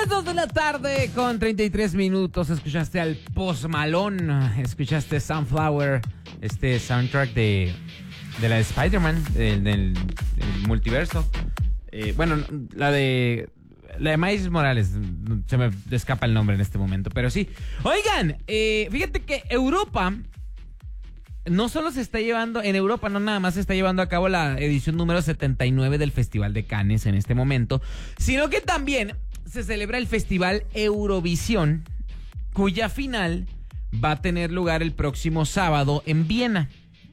las 2 de la tarde con 33 minutos. Escuchaste al Post Malone. Escuchaste Sunflower, este soundtrack de la de Spider-Man, del multiverso. Bueno, la de Miles Morales. Se me escapa el nombre en este momento, pero sí. Oigan, fíjate que Europa no solo se está llevando, en Europa no nada más se está llevando a cabo la edición número 79 del Festival de Cannes en este momento, sino que también se celebra el Festival Eurovisión, cuya final va a tener lugar el próximo sábado en Viena.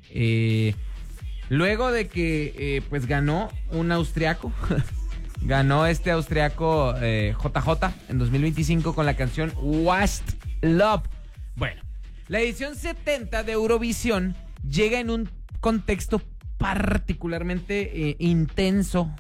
Luego de que pues ganó un austriaco, ganó este austriaco JJ en 2025 con la canción What's Love. Bueno, la edición 70 de Eurovisión llega en un contexto particularmente intenso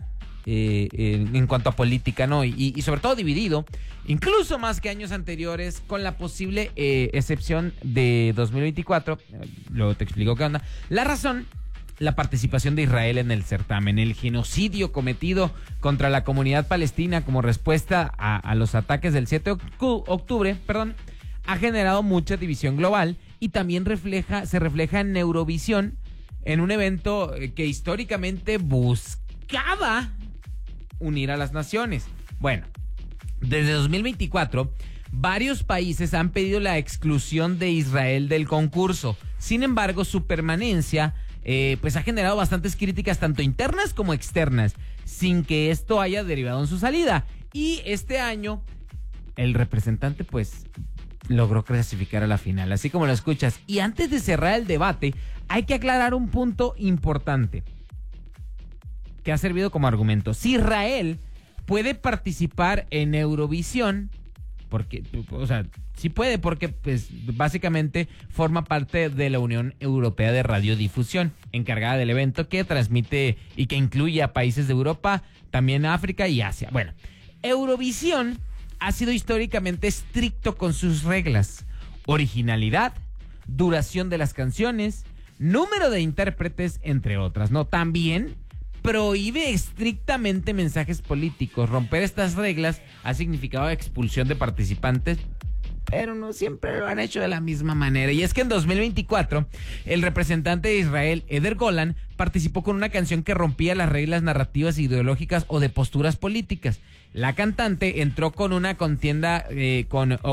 en cuanto a política, ¿no? Y sobre todo dividido, incluso más que años anteriores, con la posible excepción de 2024. Luego te explico qué onda. La razón: la participación de Israel en el certamen, el genocidio cometido contra la comunidad palestina como respuesta a los ataques del 7 de octubre, ha generado mucha división global y también se refleja en Eurovisión, en un evento que históricamente buscaba unir a las naciones. Bueno, desde 2024, varios países han pedido la exclusión de Israel del concurso. Sin embargo, su permanencia pues ha generado bastantes críticas, tanto internas como externas, sin que esto haya derivado en su salida. Y este año, el representante pues logró clasificar a la final, así como lo escuchas. Y antes de cerrar el debate, hay que aclarar un punto importante que ha servido como argumento. Si Israel puede participar en Eurovisión, porque, o sea, sí puede, porque pues básicamente forma parte de la Unión Europea de Radiodifusión, encargada del evento que transmite y que incluye a países de Europa, también África y Asia. Bueno, Eurovisión ha sido históricamente estricto con sus reglas: originalidad, duración de las canciones, número de intérpretes, entre otras, ¿no? También prohíbe estrictamente mensajes políticos. Romper estas reglas ha significado expulsión de participantes, pero no siempre lo han hecho de la misma manera. Y es que en 2024, el representante de Israel, Eder Golan, participó con una canción que rompía las reglas narrativas, ideológicas o de posturas políticas. La cantante entró con una contienda con